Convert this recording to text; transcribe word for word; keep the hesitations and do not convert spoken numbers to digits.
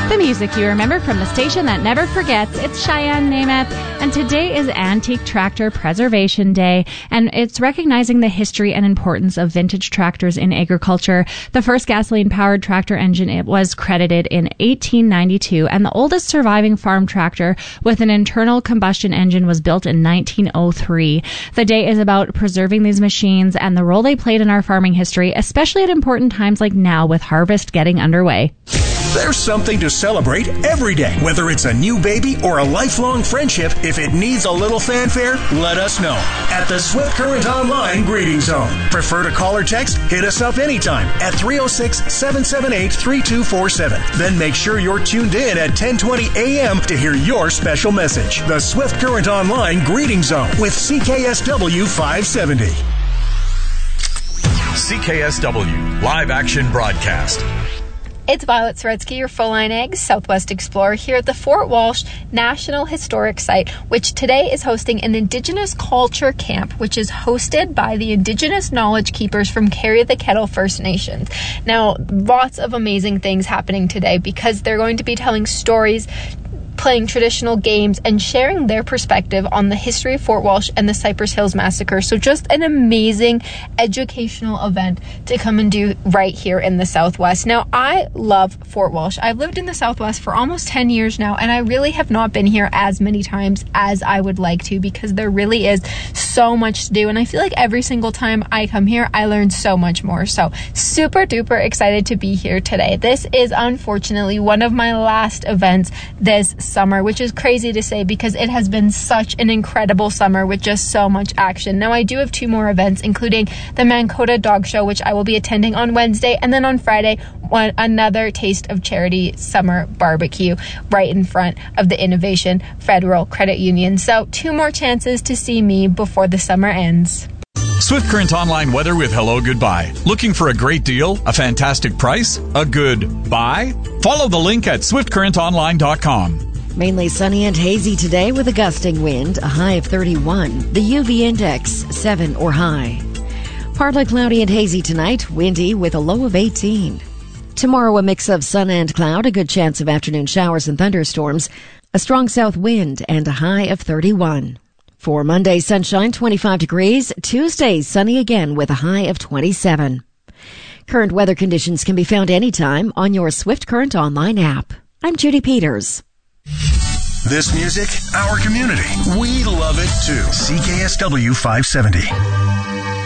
The music you remember from the station that never forgets. It's Cheyenne Namath, and today is Antique Tractor Preservation Day, and it's recognizing the history and importance of vintage tractors in agriculture. The first gasoline-powered tractor engine it was credited in eighteen ninety-two, and the oldest surviving farm tractor with an internal combustion engine was built in nineteen oh three. The day is about preserving these machines and the role they played in our farming history, especially at important times like now with harvest getting underway. There's something to celebrate every day. Whether it's a new baby or a lifelong friendship, if it needs a little fanfare, let us know at the Swift Current Online Greeting Zone. Prefer to call or text? Hit us up anytime at three oh six, seven seven eight, three two four seven. Then make sure you're tuned in at ten twenty a.m. to hear your special message. The Swift Current Online Greeting Zone with C K S W five seventy. C K S W Live Action Broadcast. It's Violet Soretsky, your full-line eggs Southwest Explorer, here at the Fort Walsh National Historic Site, which today is hosting an Indigenous Culture Camp, which is hosted by the Indigenous Knowledge Keepers from Carry the Kettle First Nations. Now, lots of amazing things happening today because they're going to be telling stories, playing traditional games, and sharing their perspective on the history of Fort Walsh and the Cypress Hills Massacre. So just an amazing educational event to come and do right here in the Southwest. Now, I love Fort Walsh. I've lived in the Southwest for almost ten years now, and I really have not been here as many times as I would like to because there really is so much to do, and I feel like every single time I come here, I learn so much more. So super duper excited to be here today. This is unfortunately one of my last events this summer, which is crazy to say because it has been such an incredible summer with just so much action. Now, I do have two more events, including the Mankota Dog Show, which I will be attending on Wednesday, and then on Friday, one another Taste of Charity Summer Barbecue right in front of the Innovation Federal Credit Union. So two more chances to see me before the summer ends. Swift Current Online weather with Hello Goodbye. Looking for a great deal, a fantastic price, a good buy? Follow the link at swift current online dot com. Mainly sunny and hazy today with a gusting wind, a high of thirty-one. The U V index, seven or high. Partly cloudy and hazy tonight, windy with a low of eighteen. Tomorrow, a mix of sun and cloud, a good chance of afternoon showers and thunderstorms, a strong south wind, and a high of thirty-one. For Monday, sunshine, twenty-five degrees. Tuesday, sunny again with a high of twenty-seven. Current weather conditions can be found anytime on your Swift Current Online app. I'm Judy Peters. This music, our community. We love it too. C K S W five seventy.